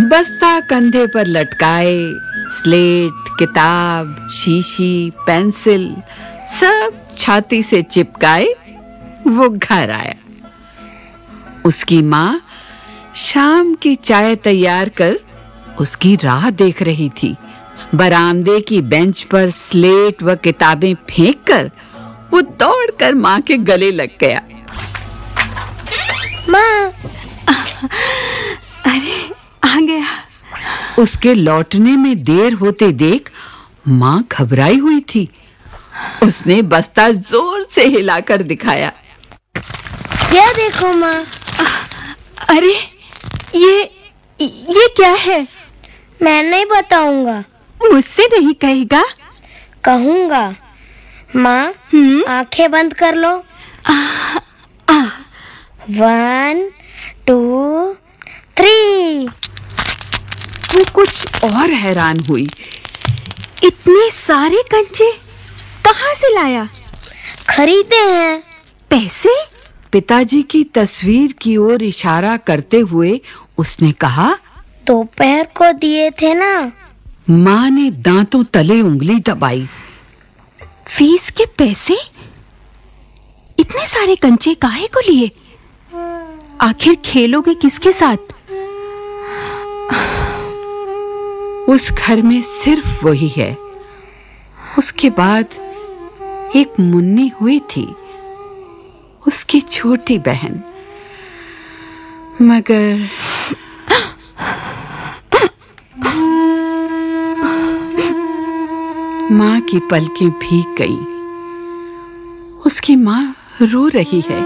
बस्ता कंधे पर लटकाए, स्लेट, किताब, शीशी, पेंसिल सब छाती से चिपकाए वो घर आया। उसकी माँ शाम की चाय तैयार कर उसकी राह देख रही थी। बरामदे की बेंच पर स्लेट व किताबें फेंककर वो दौड़कर माँ के गले लग गया। माँ, अरे आ गया। उसके लौटने में देर होते देख माँ घबराई हुई थी। उसने बस्ता जोर से हिलाकर दिखाया। क्या देखो माँ? अरे ये क्या है? मैं नहीं बताऊंगा। मुझसे नहीं कहेगा? कहूंगा। माँ, आंखें बंद कर लो। 1 2 3। वो कुछ और हैरान हुई। इतने सारे कंचे कहाँ से लाया? खरीदे हैं। पैसे? पिताजी की तस्वीर की ओर इशारा करते हुए उसने कहा। दोपहर को दिए थे ना। माँ ने दांतों तले उंगली दबाई। फीस के पैसे? इतने सारे कंचे काहे को लिए? आखिर खेलोगे किसके साथ? उस घर में सिर्फ वही है। उसके बाद एक मुन्नी हुई थी, उसकी छोटी बहन। मगर माँ की पलकें भीग गईं। उसकी माँ रो रही है।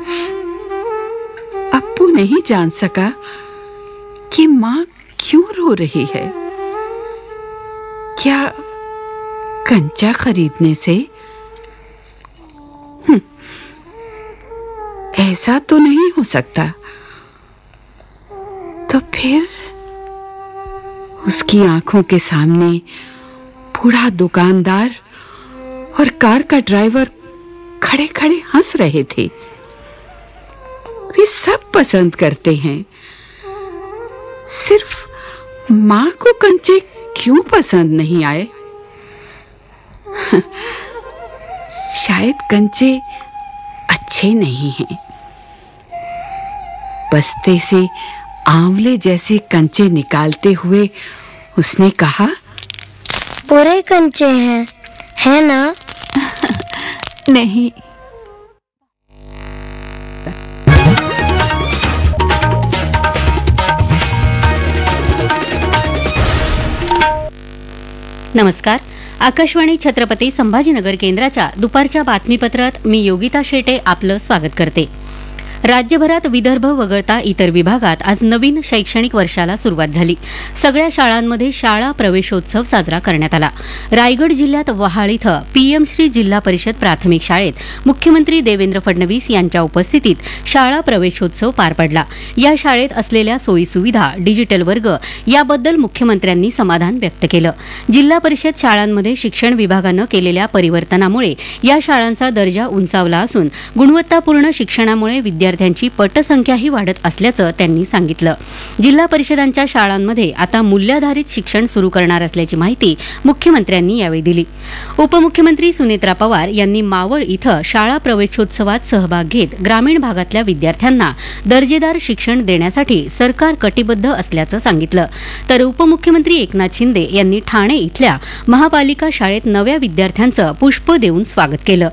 अप्पू नहीं जान सका कि माँ क्यों रो रही है। क्या कंचा खरीदने से? ऐसा तो नहीं हो सकता। तो फिर उसकी आंखों के सामने बूढ़ा दुकानदार और कार का ड्राइवर खड़े खड़े हंस रहे थे। वे सब पसंद करते हैं, सिर्फ माँ को कंचे क्यों पसंद नहीं आए? शायद कंचे अच्छे नहीं हैं। बस्ते से आंवले जैसे कंचे निकालते हुए उसने कहा। बुरे कंचे हैं, है ना? नहीं। नमस्कार. आकाशवाणी छत्रपती संभाजीनगर केंद्राच्या दुपारच्या बातमीपत्रात मी योगिता शेटे आपलं स्वागत करते. राज्यभरात विदर्भ वगळता इतर विभागात आज नवीन शैक्षणिक वर्षाला सुरुवात झाली. सगळ्या शाळांमध्ये शाळा प्रवेशोत्सव साजरा करण्यात आला. रायगड जिल्ह्यात वहाळ इथं पीएम श्री जिल्हा परिषद प्राथमिक शाळेत मुख्यमंत्री देवेंद्र फडणवीस यांच्या उपस्थितीत शाळा प्रवेशोत्सव पार पडला. या शाळेत असलेल्या सोयीसुविधा, डिजिटल वर्ग याबद्दल मुख्यमंत्र्यांनी समाधान व्यक्त केलं. जिल्हा परिषद शाळांमध्ये शिक्षण विभागानं केलेल्या परिवर्तनामुळे या शाळांचा दर्जा उंचावला असून गुणवत्तापूर्ण शिक्षणामुळे विद्यार्थ्यांची पटसंख्याही वाढत असल्याचं त्यांनी सांगितलं. जिल्हा परिषदांच्या शाळांमध्ये आता मूल्याधारित शिक्षण सुरू करणार असल्याची माहिती मुख्यमंत्र्यांनी यावेळी दिली. उपमुख्यमंत्री सुनेत्रा पवार यांनी मावळ इथं शाळा प्रवेशोत्सवात सहभाग घेत ग्रामीण भागातल्या विद्यार्थ्यांना दर्जेदार शिक्षण देण्यासाठी सरकार कटिबद्ध असल्याचं सांगितलं. तर उपमुख्यमंत्री एकनाथ शिंदे यांनी ठाणे इथल्या महापालिका शाळेत नव्या विद्यार्थ्यांचं पुष्प देऊन स्वागत केलं.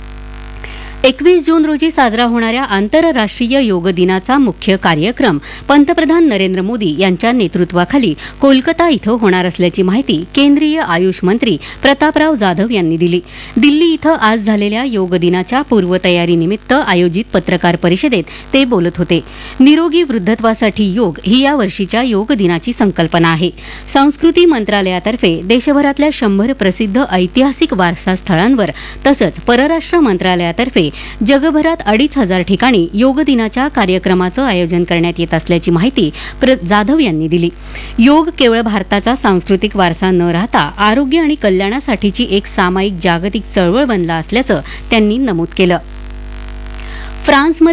21 जून रोजी साजरा होणाऱ्या आंतरराष्ट्रीय योग दिनाचा मुख्य कार्यक्रम पंतप्रधान नरेंद्र मोदी यांच्या नेतृत्वाखाली कोलकाता इथं होणार असल्याची माहिती केंद्रीय आयुष मंत्री प्रतापराव जाधव यांनी दिली. दिल्ली इथं आज झालेल्या योग दिनाच्या पूर्वतयारीनिमित्त आयोजित पत्रकार परिषदेत ते बोलत होते. निरोगी वृद्धत्वासाठी योग ही या वर्षीच्या योग दिनाची संकल्पना आहे. संस्कृती मंत्रालयातर्फे देशभरातल्या 100 प्रसिद्ध ऐतिहासिक वारसा स्थळांवर तसंच परराष्ट्र मंत्रालयातर्फे जगभरात 2,500 ठिकाणी योग दिनाच्या कार्यक्रमाचं आयोजन करण्यात येत असल्याची माहिती जाधव यांनी दिली. योग केवळ भारताचा सांस्कृतिक वारसा न राहता आरोग्य आणि कल्याणासाठीची एक सामायिक जागतिक चळवळ बनला असल्याचं त्यांनी नमूद केलं. फ्रान्समध्ये